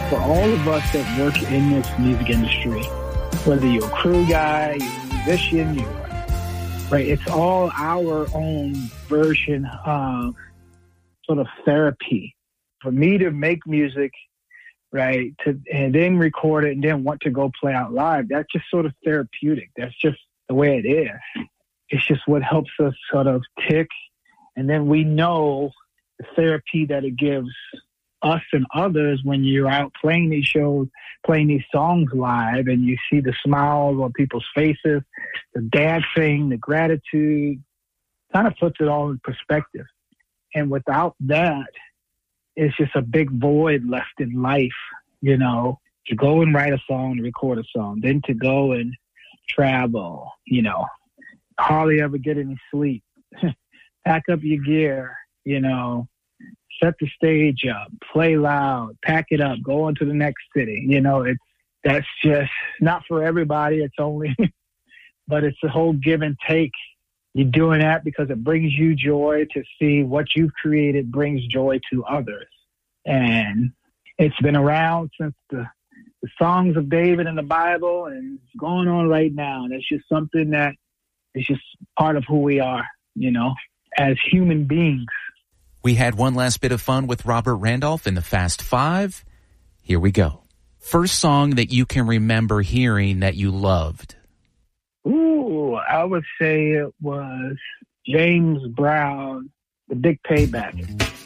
for all of us that work in this music industry, whether you're a crew guy, you're a musician, right? It's all our own version of sort of therapy. For me to make music, right, and then record it and then want to go play out live, that's just sort of therapeutic. That's just the way it is. It's just what helps us sort of tick. And then we know the therapy that it gives us and others when you're out playing these shows, playing these songs live, and you see the smiles on people's faces, the dancing, the gratitude, kind of puts it all in perspective. And without that, it's just a big void left in life, you know, to go and write a song, to record a song, then to go and travel, you know, hardly ever get any sleep, pack up your gear, you know, set the stage up, play loud, pack it up, go on to the next city. You know, that's just not for everybody. It's only, but it's a whole give and take. You're doing that because it brings you joy to see what you've created brings joy to others. And it's been around since the songs of David in the Bible, and it's going on right now. And it's just something that is just part of who we are, you know, as human beings. We had one last bit of fun with Robert Randolph in the Fast Five. Here we go. First song that you can remember hearing that you loved. Ooh, I would say it was James Brown, The Big Payback.